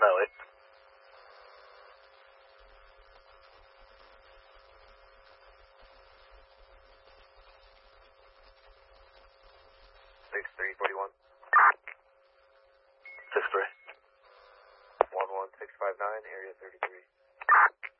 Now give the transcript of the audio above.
Smell it. Six three 41. 6-3. 11659, area 33.